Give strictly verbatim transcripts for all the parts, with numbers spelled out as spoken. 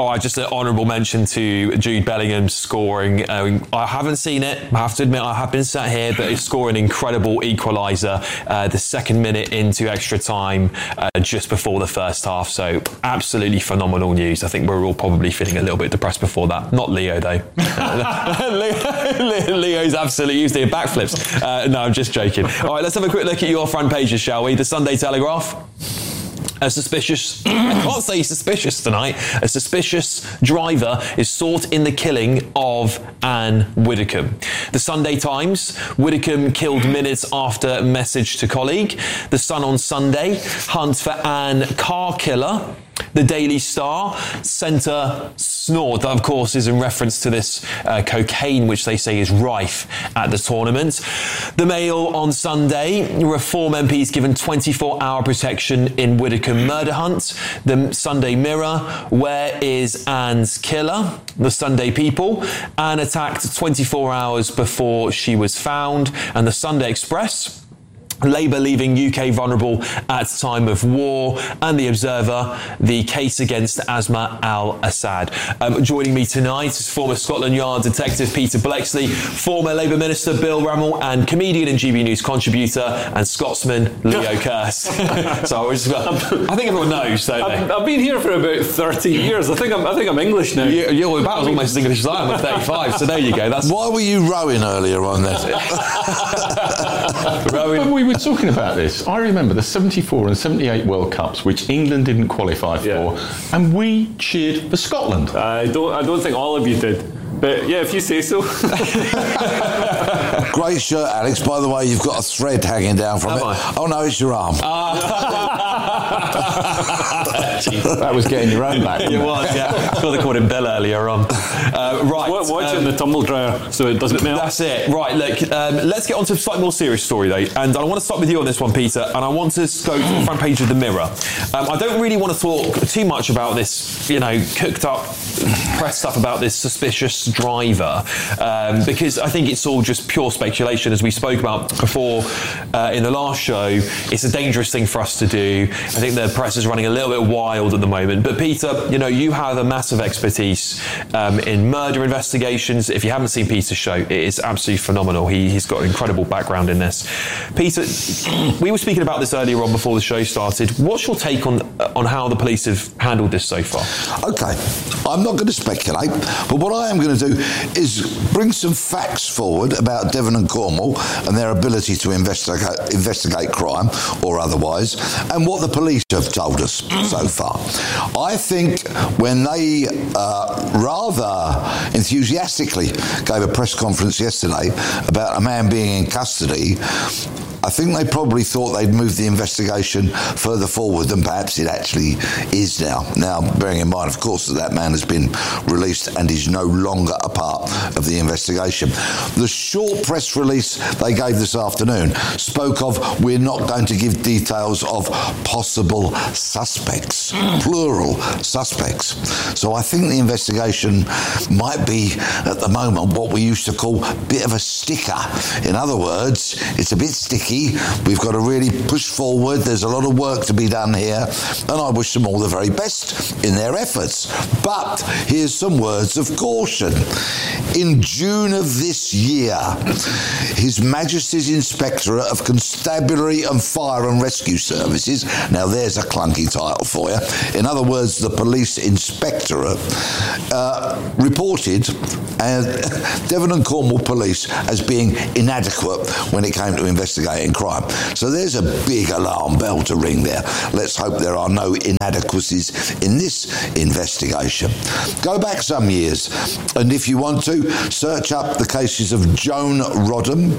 All right, just an honourable mention to Jude Bellingham scoring. Uh, I haven't seen it, I have to admit, I have been sat here, but he's scoring an incredible equaliser uh, the second minute into extra time, uh, just before the first half. So absolutely phenomenal news. I think we're all probably feeling a little bit depressed before that. Not Leo, though. Leo, Leo's absolutely used to backflips. Uh, no, I'm just joking. All right, let's have a quick look at your front pages, shall we? The Sunday Telegraph. A suspicious, I can't say suspicious tonight, a suspicious driver is sought in the killing of Anne Widdecombe. The Sunday Times, Widdecombe killed minutes after message to colleague. The Sun on Sunday, hunt for Anne car killer. The Daily Star, centre snort. That, of course, is in reference to this uh, cocaine, which they say is rife at the tournament. The Mail on Sunday, Reform M Ps given twenty-four hour protection in Widdecombe murder hunt. The Sunday Mirror, where is Anne's killer? The Sunday People, Anne attacked twenty-four hours before she was found. And the Sunday Express, Labour leaving U K vulnerable at time of war. And The Observer, the case against Asma al-Assad. Um, joining me tonight is former Scotland Yard detective Peter Bleksley, former Labour Minister Bill Rummel, and comedian and G B News contributor and Scotsman Leo Kearse. So I, was, I think everyone knows, don't they? I've, I've been here for about thirty years. I think I'm, I think I'm English now. You, you're about as almost as English as I am with thirty-five, so there you go. That's Why were you rowing earlier on then? Rowing. We were talking about this. I remember the seventy-four and seventy-eight World Cups, which England didn't qualify for, Yeah. and we cheered for Scotland. I don't. I don't think all of you did. But yeah, if you say so. Great shirt, Alex. By the way, you've got a thread hanging down from Am it. I? Oh no, it's your arm. That was getting your own back. It was, yeah. That's what they called him Bill earlier on. Uh, right. Watch um, it in the tumble dryer so it doesn't melt. That's it. Right, look, um, let's get on to a slightly more serious story, though. And I want to start with you on this one, Peter, and I want to go to the front page of the Mirror. Um, I don't really want to talk too much about this, you know, cooked up press stuff about this suspicious driver, um, because I think it's all just pure speculation, as we spoke about before uh, in the last show. It's a dangerous thing for us to do. I think the press is running a little bit wild at the moment. But Peter, you know, you have a massive expertise um, in murder investigations. If you haven't seen Peter's show, it is absolutely phenomenal. He, he's got an incredible background in this. Peter, we were speaking about this earlier on before the show started. What's your take on on how the police have handled this so far? Okay, I'm not going to speculate, but what I am going to do is bring some facts forward about Devon and Cornwall and their ability to investigate, investigate crime or otherwise, and what the police have told us so far. I think when they uh, rather enthusiastically gave a press conference yesterday about a man being in custody, I think they probably thought they'd move the investigation further forward than perhaps it actually is now. Now, bearing in mind, of course, that that man has been released and is no longer a part of the investigation. The short press release they gave this afternoon spoke of, we're not going to give details of possible suspects, plural suspects. So I think the investigation might be, at the moment, what we used to call a bit of a sticker. In other words, it's a bit sticky. We've got to really push forward. There's a lot of work to be done here, and I wish them all the very best in their efforts. But here's some words of caution. In June of this year, His Majesty's Inspectorate of Constabulary and Fire and Rescue Services, now there's a clunky title for you, in other words, the Police Inspectorate, uh, reported uh, Devon and Cornwall Police as being inadequate when it came to investigating crime. So there's a big alarm bell to ring there. Let's hope there are no inadequacies in this investigation. Go back some years, and if you want to, search up the cases of Joan Rodham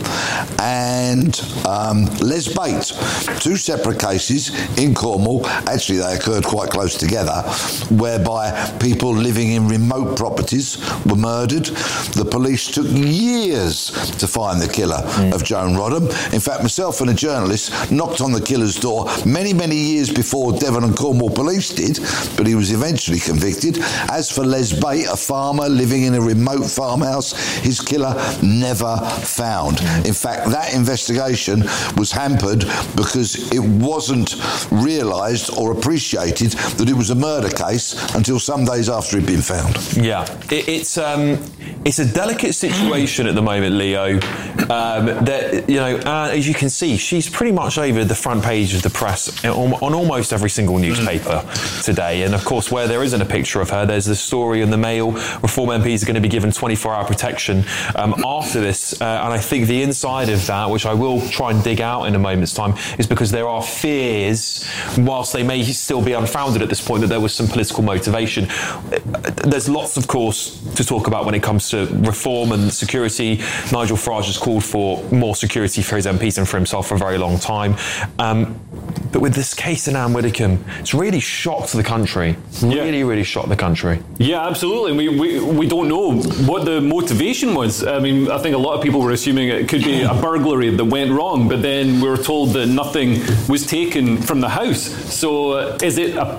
and um, Les Bate, two separate cases in Cornwall. Actually, they occurred quite close together, whereby people living in remote properties were murdered. The police took years to find the killer mm. of Joan Rodham. In fact, myself and a journalist knocked on the killer's door many, many years before Devon and Cornwall police did, but he was eventually convicted. As for Les Bate, a farmer living in a remote farmhouse, his killer never found. In fact, that investigation was hampered because it wasn't realised or appreciated that it was a murder case until some days after it'd been found. Yeah, it, it's um, it's a delicate situation at the moment, Leo. Um, that you know, uh, as you can see, she's pretty much over the front page of the press on, on almost every single newspaper today. And of course, where there isn't a picture of her, there's the story in the Mail. Reform M Ps are going to be given twenty-four hour protection um, after this, uh, and I think the inside of that, which I will try and dig out in a moment's time, is because there are fears, whilst they may still be unfounded at this point, that there was some political motivation. There's lots, of course, to talk about when it comes to reform and security. Nigel Farage has called for more security for his M Ps and for himself for a very long time. Um, but with this case in Anne Widdecombe, it's really shocked the country. Really, yeah. really shocked the country. Yeah, absolutely. We, we we don't know what the motivation was. I mean, I think a lot of people were assuming it could be a burglary that went wrong, but then we were told that nothing was taken from the house. So uh, is it a,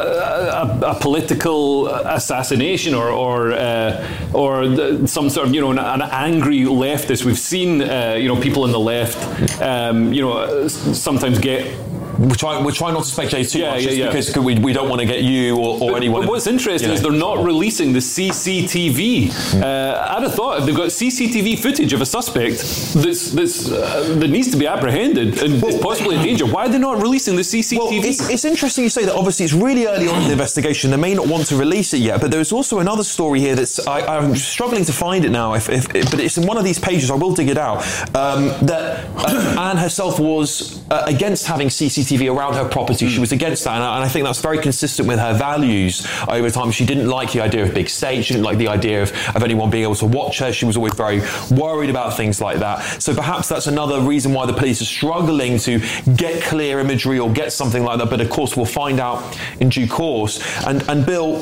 a, a, a political assassination or or uh, or the, some sort of, you know, an, an angry leftist? We've seen uh, you know, people in the left um, you know, sometimes get. We're trying, we're trying not to speculate too yeah, much, yeah, just yeah. because we, we don't want to get you or, or but, anyone. But what's interesting, you know, is they're not releasing the C C T V. Mm. Uh, I'd have thought if they've got C C T V footage of a suspect that's, that's, uh, that needs to be apprehended and well, is possibly in danger, why are they not releasing the C C T V? Well, it's, it's interesting you say that. Obviously, it's really early on in the investigation. They may not want to release it yet, but there's also another story here that's, I, I'm struggling to find it now, if, if, if, but it's in one of these pages. I will dig it out. Um, that uh, Anne herself was uh, against having C C T V around her property. She was against that, and I, and I think that's very consistent with her values over time. She didn't like the idea of big state. She didn't like the idea of, of anyone being able to watch her. She was always very worried about things like that. So perhaps that's another reason why the police are struggling to get clear imagery or get something like that. But of course, we'll find out in due course. And and Bill,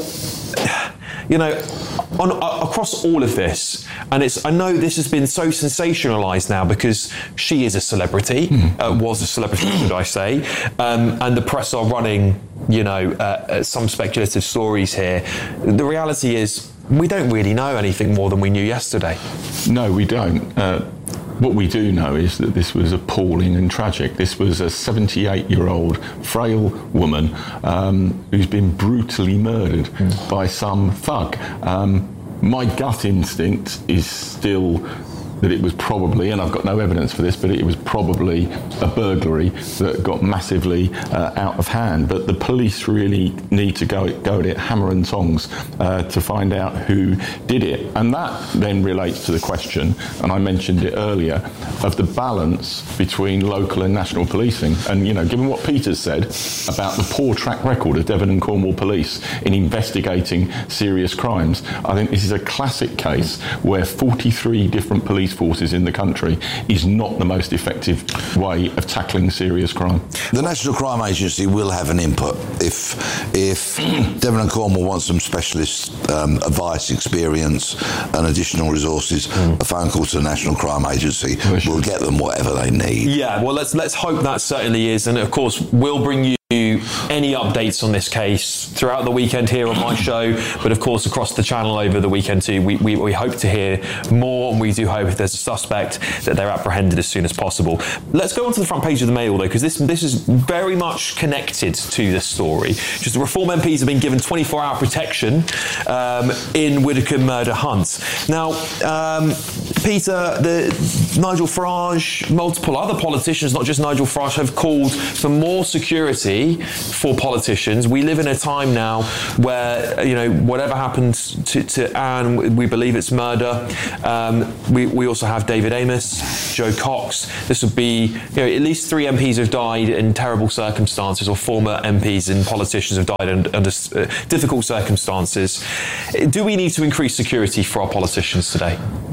you know, on, uh, across all of this, and it's, I know this has been so sensationalised now because she is a celebrity, mm. uh, was a celebrity, should I say, um, and the press are running, you know, uh, some speculative stories here. The reality is, we don't really know anything more than we knew yesterday. No, we don't. Uh, What we do know is that this was appalling and tragic. This was a seventy-eight-year-old frail woman um, who's been brutally murdered mm. by some thug. Um, my gut instinct is still that it was probably, and I've got no evidence for this, but it was probably a burglary that got massively uh, out of hand. But the police really need to go, go at it hammer and tongs uh, to find out who did it. And that then relates to the question, and I mentioned it earlier, of the balance between local and national policing. And, you know, given what Peter's said about the poor track record of Devon and Cornwall police in investigating serious crimes, I think this is a classic case where forty-three different police forces in the country is not the most effective way of tackling serious crime. The National Crime Agency will have an input if if Devon and Cornwall want some specialist um, advice, experience and additional resources. Mm. A phone call to the National Crime Agency will get them whatever they need. Yeah, well, let's let's hope that certainly is, and of course we'll bring you any updates on this case throughout the weekend here on my show, but of course across the channel over the weekend too. We, we, we hope to hear more, and we do hope if there's a suspect that they're apprehended as soon as possible. Let's go on to the front page of the Mail though, because this this is very much connected to this story. Just the Reform M Ps have been given twenty-four hour protection um, in Widdecombe murder hunt. Now, um, Peter, the Nigel Farage, multiple other politicians, not just Nigel Farage, have called for more security for politicians. We live in a time now where, you know, whatever happens to, to Anne, we believe it's murder. Um, we, we also have David Amess, Joe Cox. This would be, you know, at least three M Ps have died in terrible circumstances, or former M Ps and politicians have died under, under uh, difficult circumstances. Do we need to increase security for our politicians today?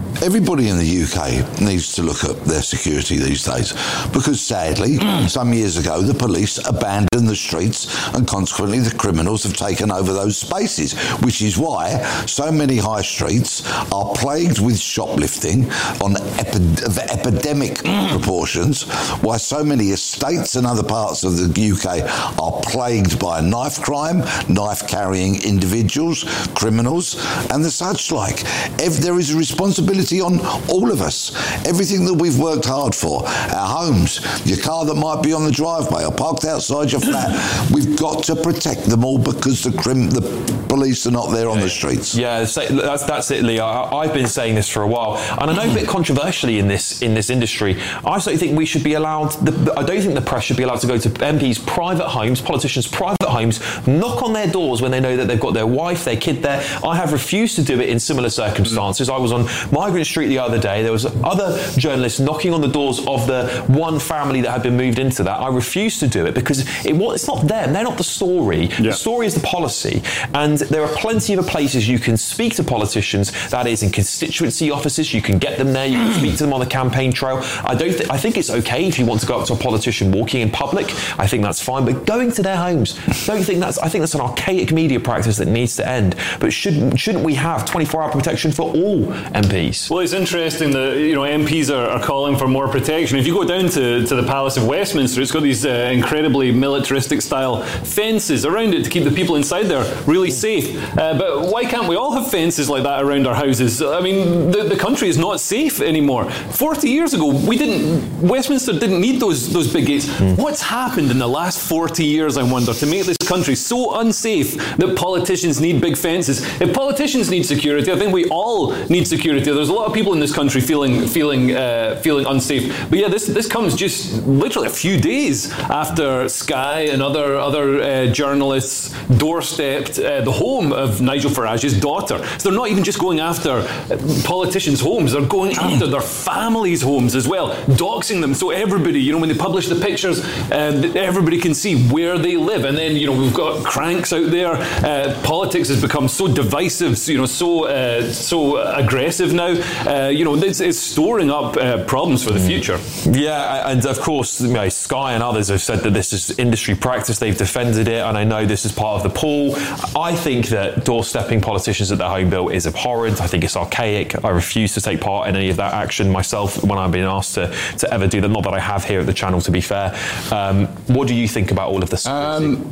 everybody in the U K needs to look at their security these days, because sadly, some years ago, the police abandoned the streets and consequently the criminals have taken over those spaces, which is why so many high streets are plagued with shoplifting on epi- of epidemic proportions, why so many estates and other parts of the U K are plagued by knife crime, knife-carrying individuals, criminals, and the such like. If there is a responsibility on all of us, everything that we've worked hard for, our homes, your car that might be on the driveway or parked outside your flat, we've got to protect them all because the crim- the police are not there on the streets. Yeah, that's that's it, Lee. I, I've been saying this for a while, and I know a bit controversially in this in this industry. I certainly think we should be allowed. The, I don't think the press should be allowed to go to M Ps' private homes, politicians' private homes, knock on their doors when they know that they've got their wife, their kid there. I have refused to do it in similar circumstances. I was on Migrant Street the other day. There was other journalists knocking on the doors of the one family that had been moved into that. I refused to do it because it, it's not them. They're not the story. Yeah. The story is the policy. And there are plenty of places you can speak to politicians. That is in constituency offices. You can get them there. You can speak to them on the campaign trail. I don't. Th- I think it's okay if you want to go up to a politician walking in public. I think that's fine. But going to their homes, don't think that's. I think that's an archaic media practice that needs to end. But shouldn't shouldn't we have twenty-four hour protection for all M Ps? Well, it's interesting that, you know, M Ps are, are calling for more protection. If you go down to, to the Palace of Westminster, it's got these uh, incredibly militaristic style fences around it to keep the people inside there really safe. Uh, but why can't we all have fences like that around our houses? I mean, the, the country is not safe anymore. forty years ago, we didn't, Westminster didn't need those those big gates. Mm. What's happened in the last forty years, I wonder, to make this country so unsafe that politicians need big fences? If politicians need security, I think we all need security. There's a lot of people in this country feeling feeling uh, feeling unsafe. But yeah, this this comes just literally a few days after Sky and other other uh, journalists doorstepped uh, the home of Nigel Farage's daughter. So they're not even just going after politicians' homes; they're going after their families' homes as well, doxing them. So everybody, you know, when they publish the pictures, uh, everybody can see where they live. And then, you know, we've got cranks out there. Uh, politics has become so divisive, you know, so uh, so aggressive now. Uh, you know, it's, it's storing up uh, problems for the future. Yeah, and of course, you know, Sky and others have said that this is industry practice. They've defended it, and I know this is part of the pool. I think that doorstepping politicians at their home bill is abhorrent. I think it's archaic. I refuse to take part in any of that action myself when I've been asked to, to ever do that. Not that I have here at the channel, to be fair. Um, what do you think about all of this? Um,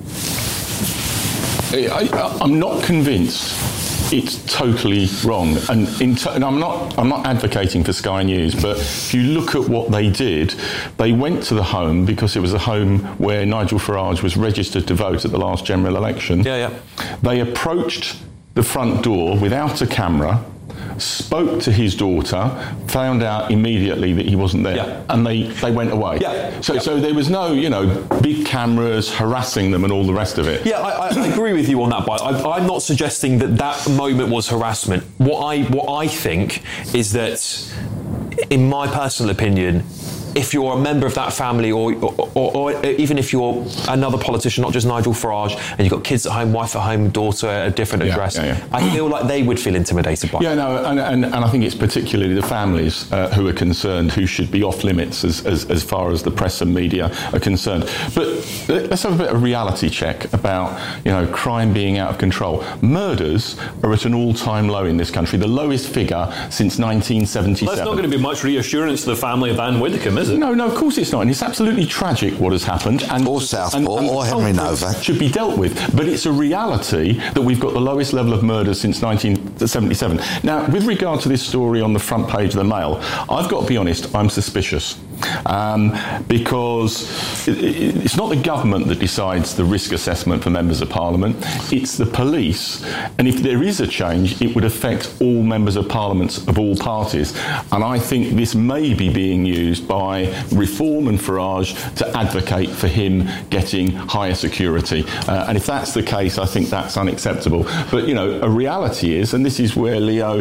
I, I'm not convinced it's totally wrong, and, in t- and I'm not. I'm not advocating for Sky News, but if you look at what they did, they went to the home because it was a home where Nigel Farage was registered to vote at the last general election. Yeah, yeah. They approached the front door without a camera, spoke to his daughter, found out immediately that he wasn't there, yeah. and they, they went away. Yeah. So yeah. so there was no, you know, big cameras harassing them and all the rest of it. Yeah, I, I agree with you on that, but I, I'm not suggesting that that moment was harassment. What I what I think is that, in my personal opinion, if you're a member of that family, or, or, or, or even if you're another politician, not just Nigel Farage, and you've got kids at home, wife at home, daughter at a different yeah, address, yeah, yeah. I feel like they would feel intimidated by it. Yeah, no, and, and, and I think it's particularly the families uh, who are concerned, who should be off limits as, as, as far as the press and media are concerned. But let's have a bit of reality check about, you know, crime being out of control. Murders are at an all-time low in this country, the lowest figure since nineteen seventy-seven. Well, that's not going to be much reassurance to the family of Anne Widdecombe, is it? No, no, of course it's not. And it's absolutely tragic what has happened. And, or Southport, and, and or Henry Novak. Should be dealt with. But it's a reality that we've got the lowest level of murders since nineteen seventy-seven. Now, with regard to this story on the front page of the Mail, I've got to be honest, I'm suspicious. Um, because it, it, it's not the government that decides the risk assessment for members of Parliament, it's the police. And if there is a change, it would affect all members of Parliament of all parties. And I think this may be being used by Reform and Farage to advocate for him getting higher security. Uh, and if that's the case, I think that's unacceptable. But, you know, a reality is, and this is where Leo,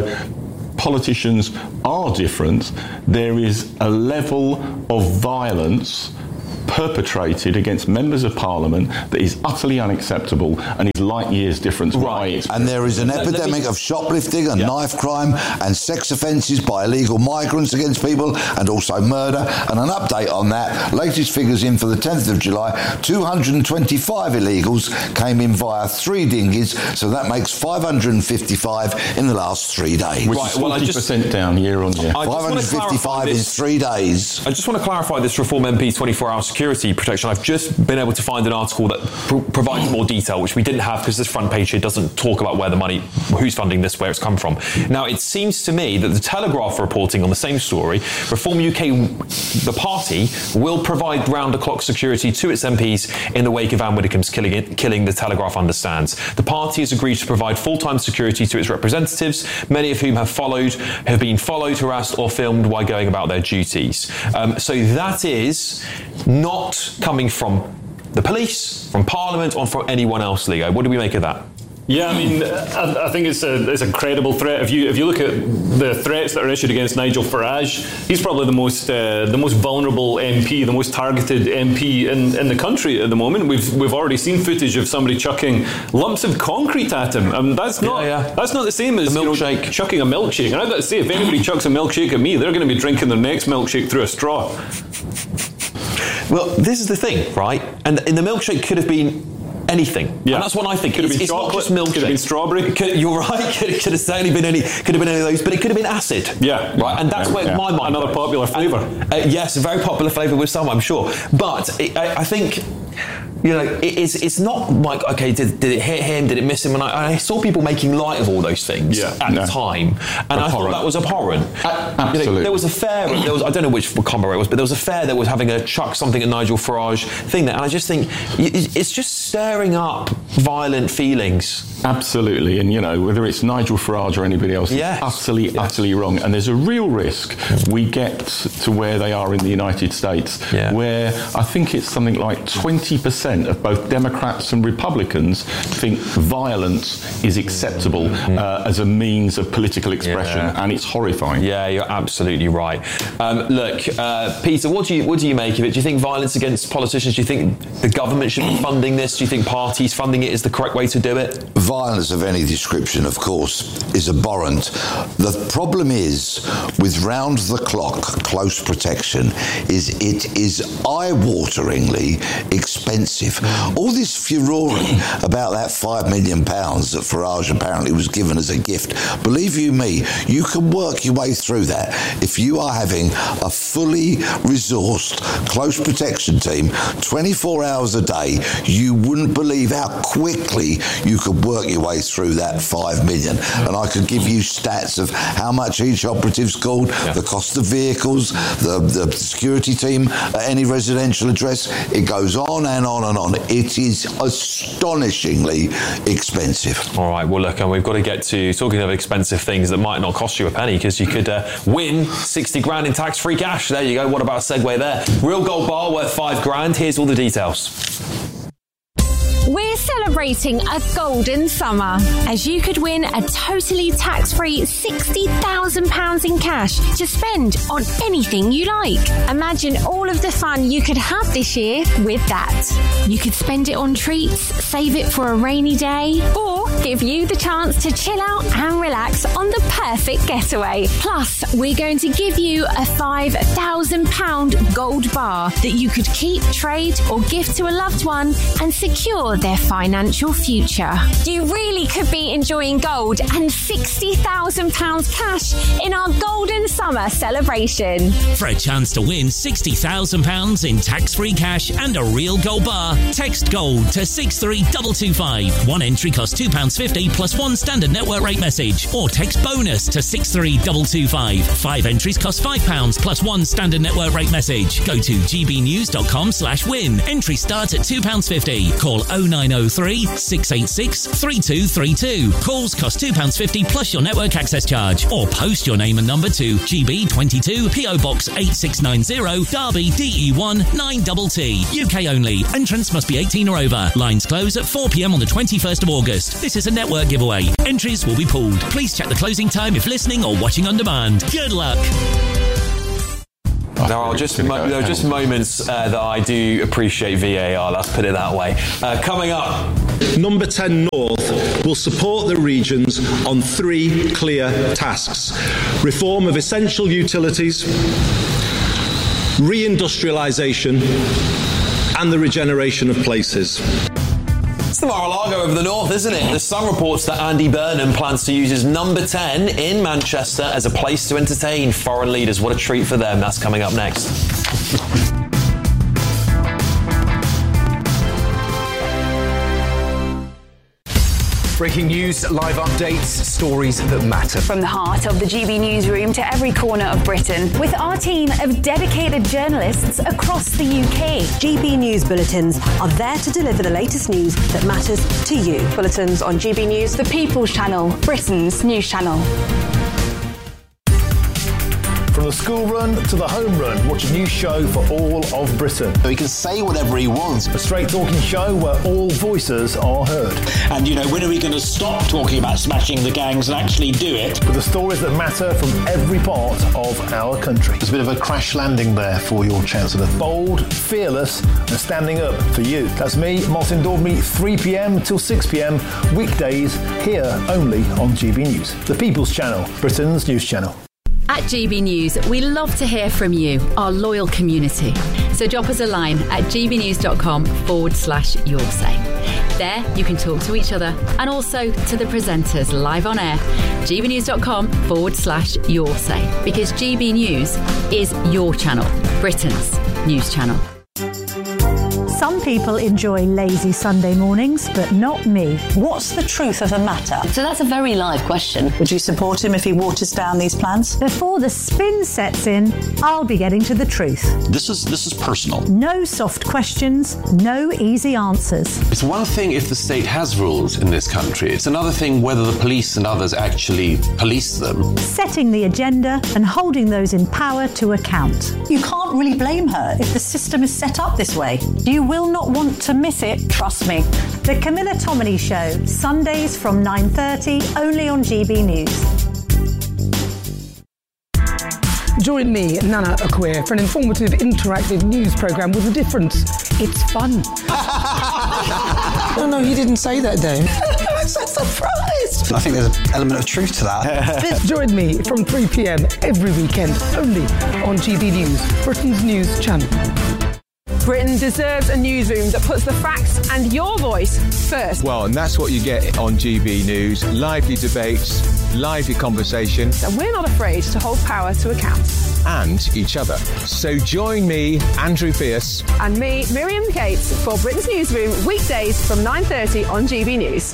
politicians are different, there is a level of violence perpetrated against members of Parliament that is utterly unacceptable and is light years difference. Right. And there is an Let- let epidemic me- of shoplifting and Yeah. knife crime and sex offences by illegal migrants against people, and also murder. And an update on that, latest figures in for the tenth of July, two hundred twenty-five illegals came in via three dinghies, so that makes five hundred fifty-five in the last three days. Which Right, is well, I forty just- percent down year on year. I just want to clarify five hundred fifty-five in this. three days. I just want to clarify this Reform M P twenty-four hour security protection. I've just been able to find an article that pr- provides more detail, which we didn't have because this front page here doesn't talk about where the money, who's funding this, where it's come from. Now, it seems to me that the Telegraph are reporting on the same story. Reform U K, the party, will provide round-the-clock security to its M Ps in the wake of Anne Widdecombe's killing, killing, the Telegraph understands. The party has agreed to provide full-time security to its representatives, many of whom have followed, have been followed, harassed or filmed while going about their duties. Um, so that is not coming from the police, from Parliament, or from anyone else, Leo. What do we make of that? Yeah, I mean, I, I think it's a it's a credible threat. If you if you look at the threats that are issued against Nigel Farage, he's probably the most uh, the most vulnerable M P, the most targeted M P in, in the country at the moment. We've we've already seen footage of somebody chucking lumps of concrete at him. I mean, that's not Yeah, yeah. that's not the same as The you know, milkshake. chucking a milkshake. And I've got to say, if anybody chucks a milkshake at me, they're going to be drinking their next milkshake through a straw. Well, this is the thing, right? And, and the milkshake could have been anything. Yeah. And that's what I think. Could have it's, been it's not chocolate, just milkshake. could have been strawberry. Could- you're right. Could, could have certainly been any. Could have been any of those. But it could have been acid. Yeah. Right. And that's Yeah. where Yeah. my mind. Another goes. popular flavour. And, uh, yes, a very popular flavour with some, I'm sure. But it, I, I think. You know, it, it's it's not like, okay, did, did it hit him? Did it miss him? And I, I saw people making light of all those things Yeah. at No. the time, and I thought Abhorrent. that was abhorrent. A- absolutely. You know, there was a fair. There was I don't know which combo it was, but there was a fair that was having a chuck something at Nigel Farage thing there, and I just think it- it's just stirring up violent feelings. Absolutely, and you know, whether it's Nigel Farage or anybody else, Yes. it's utterly, Yes. utterly wrong. And there's a real risk we get to where they are in the United States, Yeah. where I think it's something like twenty percent of both Democrats and Republicans think violence is acceptable uh, as a means of political expression, Yeah. and it's horrifying. Yeah, you're absolutely right. Um, look, uh, Peter, what do you what do you make of it? Do you think violence against politicians? Do you think the government should be funding this? Do you think parties funding it is the correct way to do it? Violence of any description, of course, is abhorrent. The problem is, with round-the-clock close protection, is it is eye-wateringly expensive. All this furore about that five million pounds that Farage apparently was given as a gift, believe you me, you can work your way through that. If you are having a fully resourced close protection team, twenty-four hours a day, you wouldn't believe how quickly you could work your way through that five million. And I could give you stats of how much each operative's called, Yeah. the cost of vehicles, the, the security team at any residential address. It goes on and on and on. It is astonishingly expensive. All right, well, look, and we've got to get to talking of expensive things that might not cost you a penny, because you could uh, win sixty grand in tax-free cash. There you go. What about a segue there? Real gold bar worth five grand. Here's all the details. We're celebrating a golden summer, as you could win a totally tax-free sixty thousand pounds in cash to spend on anything you like. Imagine all of the fun you could have this year with that. You could spend it on treats, save it for a rainy day, or give you the chance to chill out and relax on the perfect getaway. Plus, we're going to give you a five thousand pounds gold bar that you could keep, trade, or gift to a loved one and secure their financial future. You really could be enjoying gold and sixty thousand pounds cash in our golden summer celebration. For a chance to win sixty thousand pounds in tax-free cash and a real gold bar, text GOLD to six three two two five. One entry costs two pounds fifty plus one standard network rate message, or text BONUS to six three two two five. Five entries cost five pounds plus one standard network rate message. Go to gbnews.com slash win. Entry starts at two pounds fifty. Call oh nine oh three, six eight six, three two three two. Calls cost two pounds fifty plus your network access charge, or post your name and number to G B twenty-two, P O Box eight six nine zero, Derby, D E one nine T T. U K only. Entrance must be eighteen or over. Lines close at four p.m. on the twenty-first of August. This is a network giveaway. Entries will be pooled. Please check the closing time if listening or watching on demand. Good luck. tough. There are It's just gonna mo- go there are just penalty. moments uh, that I do appreciate V A R. Let's put it that way. Uh, coming up. Number ten North will support the regions on three clear tasks: reform of essential utilities, reindustrialisation, and the regeneration of places. It's the Mar-a-Lago over the north, isn't it? The Sun reports that Andy Burnham plans to use his number ten in Manchester as a place to entertain foreign leaders. What a treat for them. That's coming up next. Breaking news, live updates, stories that matter. From the heart of the G B newsroom to every corner of Britain, with our team of dedicated journalists across the U K. G B News Bulletins are there to deliver the latest news that matters to you. Bulletins on G B News, the People's Channel, Britain's news channel. From the school run to the home run, watch a new show for all of Britain. So he can say whatever he wants. A straight talking show where all voices are heard. And, you know, when are we going to stop talking about smashing the gangs and actually do it? With the stories that matter from every part of our country. There's a bit of a crash landing there for your Chancellor. Bold, fearless and standing up for you. That's me, Martin Daubney, three p.m. till six p.m. weekdays here only on G B News. The People's Channel, Britain's news channel. At G B News, we love to hear from you, our loyal community. So drop us a line at gbnews.com forward slash your say. There, you can talk to each other and also to the presenters live on air. gbnews.com forward slash your say. Because G B News is your channel, Britain's news channel. Some people enjoy lazy Sunday mornings, but not me. What's the truth of the matter? So that's a very live question. Would you support him if he waters down these plans? Before the spin sets in, I'll be getting to the truth. This is this is personal. No soft questions, no easy answers. It's one thing if the state has rules in this country. It's another thing whether the police and others actually police them. Setting the agenda and holding those in power to account. You can't really blame her if the system is set up this way. You will not want to miss it, trust me. The Camilla Tominey Show, Sundays from nine thirty, only on G B News. Join me, Nana Akua, for an informative, interactive news programme with a difference. It's fun. No, no, you didn't say that, Dave. I'm so surprised. I think there's an element of truth to that. Join me from three p.m. every weekend, only on G B News, Britain's news channel. Britain deserves a newsroom that puts the facts and your voice first. Well, and that's what you get on G B News. Lively debates, lively conversation. And we're not afraid to hold power to account. And each other. So join me, Andrew Pearce. And me, Miriam Cates, for Britain's Newsroom, weekdays from nine thirty on G B News.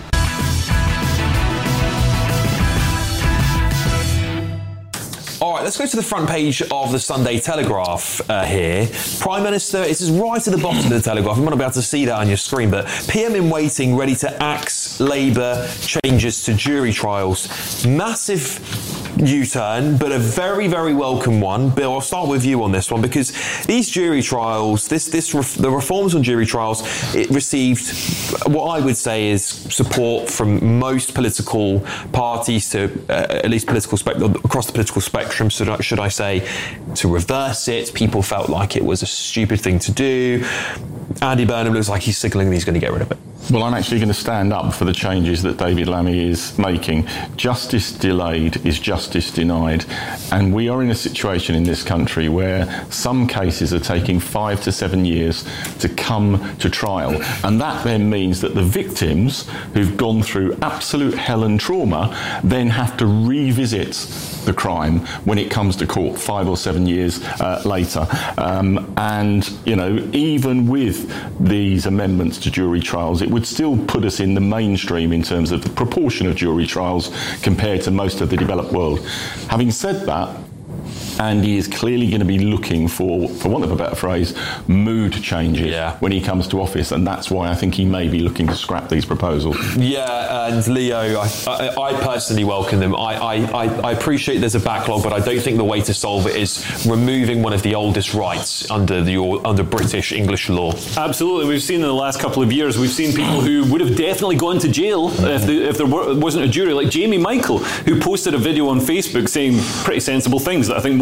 All right, let's go to the front page of the Sunday Telegraph uh, here. Prime Minister, this is right at the bottom of the Telegraph. You might not be able to see that on your screen, but P M in waiting, ready to axe Labour changes to jury trials. Massive U-turn, but a very, very welcome one. Bill, I'll start with you on this one, because these jury trials, this, this, ref, the reforms on jury trials, it received what I would say is support from most political parties, to uh, at least political spectrum, across the political spectrum, should I, should I say, to reverse it. People felt like it was a stupid thing to do. Andy Burnham looks like he's signalling that he's going to get rid of it. Well, I'm actually going to stand up for the changes that David Lammy is making. Justice delayed is justice denied. And we are in a situation in this country where some cases are taking five to seven years to come to trial. And that then means that the victims who've gone through absolute hell and trauma then have to revisit the crime when it comes to court five or seven years uh, later. Um, and, you know, even with these amendments to jury trials, it would still put us in the mainstream in terms of the proportion of jury trials compared to most of the developed world. Having said that, Andy is clearly going to be looking for, for want of a better phrase, mood changes yeah. when he comes to office, and that's why I think he may be looking to scrap these proposals. Yeah, and Leo, I, I, I personally welcome them. I, I, I appreciate there's a backlog, but I don't think the way to solve it is removing one of the oldest rights under the under British English law. Absolutely. We've seen in the last couple of years, we've seen people who would have definitely gone to jail if, the, if there were, wasn't a jury, like Jamie Michael, who posted a video on Facebook saying pretty sensible things that I think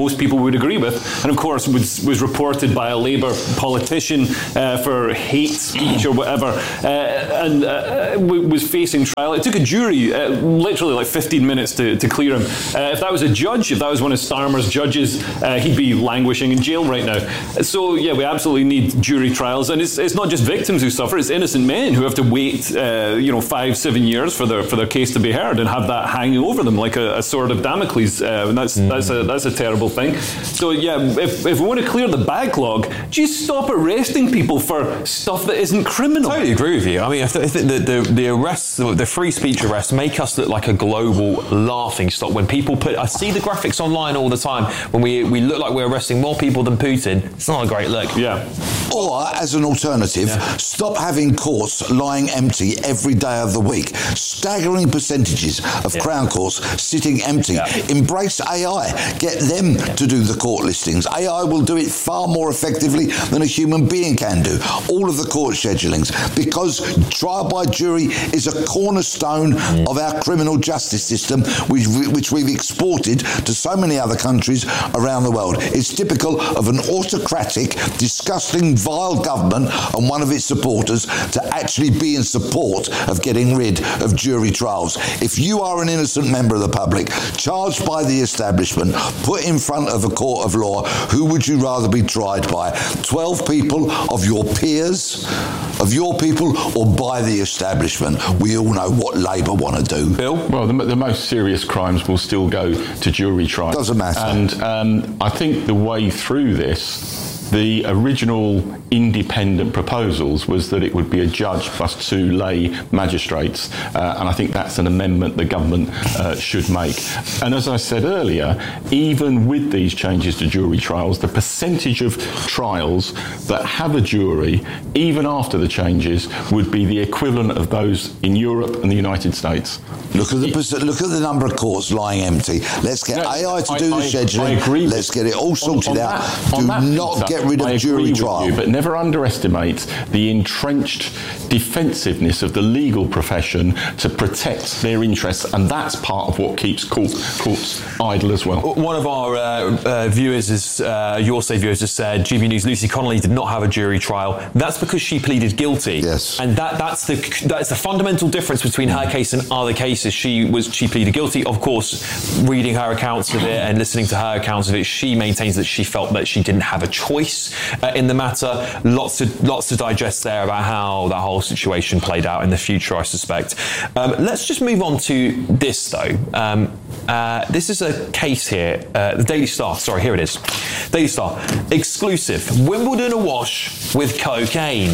most people would agree with, and of course was, was reported by a Labour politician uh, for hate speech or whatever, uh, and uh, was facing trial. It took a jury uh, literally like fifteen minutes to, to clear him. Uh, if that was a judge, if that was one of Starmer's judges, uh, he'd be languishing in jail right now. So yeah, we absolutely need jury trials, and it's, it's not just victims who suffer, it's innocent men who have to wait uh, you know, five, seven years for their for their case to be heard and have that hanging over them like a, a sword of Damocles. Uh, and that's mm. that's a that's a terrible thing. So yeah, if, if we want to clear the backlog, just stop arresting people for stuff that isn't criminal. I totally agree with you. I mean, if the, if the, the, the arrests, the free speech arrests, make us look like a global laughing stock. When people put, I see the graphics online all the time. When we we look like we're arresting more people than Putin, it's not a great look. Yeah. Or, as an alternative, yeah. stop having courts lying empty every day of the week. Staggering percentages of yeah. Crown Courts sitting empty. Yeah. Embrace A I. Get them yeah. to do the court listings. A I will do it far more effectively than a human being can do. All of the court schedulings. Because trial by jury is a cornerstone mm. of our criminal justice system, which, which we've exported to so many other countries around the world. It's typical of an autocratic, disgusting, vile government and one of its supporters to actually be in support of getting rid of jury trials. If you are an innocent member of the public, charged by the establishment, put in front of a court of law, who would you rather be tried by? twelve people of your peers, of your people, or by the establishment? We all know what Labour want to do. Bill? Well, the, the most serious crimes will still go to jury trial. Doesn't matter. And um, I think the way through this, the original independent proposals was that it would be a judge plus two lay magistrates, uh, and I think that's an amendment the government uh, should make. And as I said earlier, even with these changes to jury trials, the percentage of trials that have a jury, even after the changes, would be the equivalent of those in Europe and the United States. Look at the perc- look at the number of courts lying empty. Let's get no, A I to I, do the I, scheduling. I agree Let's get it all sorted on, on out. That, do that, not get rid of I jury trial. You, but never underestimate the entrenched defensiveness of the legal profession to protect their interests, and that's part of what keeps court, courts idle as well. One of our uh, uh, viewers, is, uh, Your Say viewers, has said G B News Lucy Connolly did not have a jury trial. That's because she pleaded guilty. Yes, and that that's the that's the fundamental difference between her case and other cases. She was she pleaded guilty. Of course, reading her accounts of it and listening to her accounts of it, she maintains that she felt that she didn't have a choice uh, in the matter. Lots to lots to digest there about how that whole situation played out in the future, I suspect. Um, let's just move on to this though. Um, uh, this is a case here. Uh, the Daily Star. Sorry, here it is. Daily Star exclusive. Wimbledon awash with cocaine.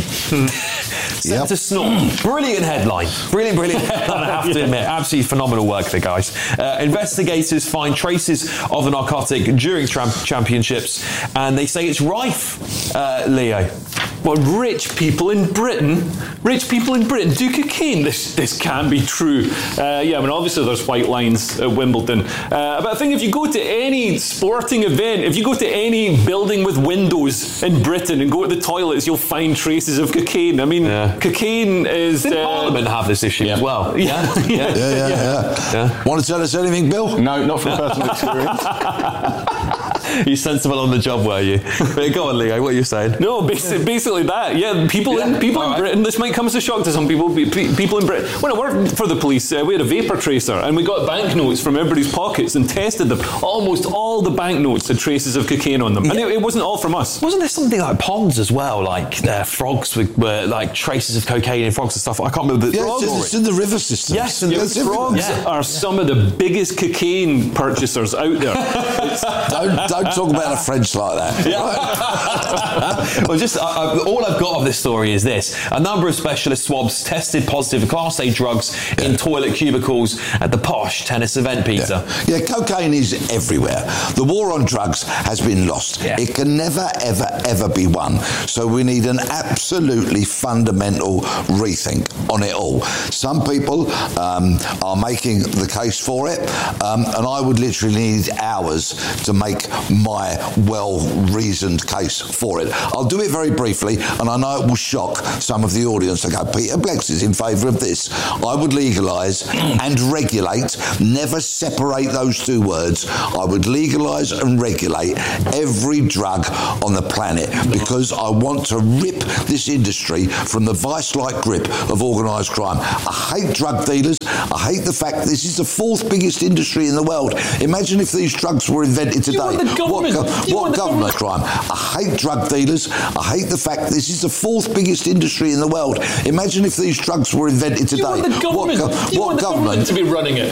Sent yep. to snort. Brilliant headline. Brilliant, brilliant headline. I have to admit, absolutely phenomenal work there, guys. Uh, investigators find traces of the narcotic during tram- championships, and they say it's rife. Uh, Leo. Well, rich people in Britain, rich people in Britain do cocaine. This this can't be true. Uh, yeah, I mean, obviously there's white lines at Wimbledon. Uh, but I think if you go to any sporting event, if you go to any building with windows in Britain and go to the toilets, you'll find traces of cocaine. I mean, yeah. cocaine is... Did uh, Parliament have this issue yeah. as well? Yeah. Yeah. Yeah, yeah, yeah, yeah. yeah. Want to tell us anything, Bill? No, not from personal experience. You sensible on the job, were you? But go on, Leo, what are you saying? No, basically, basically that. Yeah, people yeah. in people All in right. Britain, this might come as a shock to some people, people in Britain. When I worked for the police, uh, we had a vapor tracer, and we got banknotes from everybody's pockets and tested them. Almost all the banknotes had traces of cocaine on them. Yeah. And it, it wasn't all from us. Wasn't there something like ponds as well, like uh, frogs with were like traces of cocaine in frogs and stuff? I can't remember the yeah, frogs. It's, it's in the river system. Yes, and yes, frogs yeah. are some of the biggest cocaine purchasers out there. don't, don't talk about a French like that. Yeah. Well, just uh, uh, all I've got of this story is this: a number of specialist swabs tested positive for Class A drugs yeah. in toilet cubicles at the posh tennis event. Peter, yeah. yeah, cocaine is everywhere. The war on drugs has been lost. Yeah. It can never, ever, ever be won. So we need an absolutely fundamental rethink on it all. Some people um, are making the case for it, um, and I would literally need hours to make my well-reasoned case for it. I'll do it very briefly, and I know it will shock some of the audience. I go, Peter Blex is in favour of this. I would legalise and regulate, never separate those two words. I would legalise and regulate every drug on the planet because I want to rip this industry from the vice-like grip of organised crime. I hate drug dealers. I hate the fact this is the fourth biggest industry in the world. Imagine if these drugs were invented today. What, go- what government crime? I hate drug dealers. I hate the fact this is the fourth biggest industry in the world. Imagine if these drugs were invented today. You want the government, what, go- you what want the government, government to be running it.